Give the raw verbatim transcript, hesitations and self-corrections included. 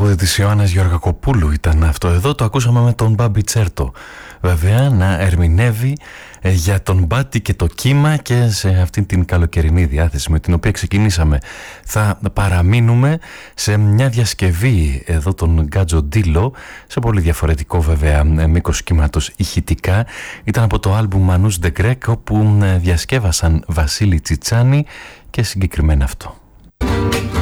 τραγούδι της Ιωάννας Γεωργακοπούλου ήταν αυτό εδώ, το ακούσαμε με τον Μπάμπι Τσέρτο. Βέβαια να ερμηνεύει ε, για τον Μπάτι και το κύμα και σε αυτήν την καλοκαιρινή διάθεση με την οποία ξεκινήσαμε. Θα παραμείνουμε σε μια διασκευή εδώ τον Γκάτζο Ντίλο, σε πολύ διαφορετικό βέβαια μήκος κύματος ηχητικά. Ήταν από το άλμπουμ Μανούς Ντε Γκρέκ, όπου διασκεύασαν Βασίλη Τσιτσάνη και συγκεκριμένα αυτό.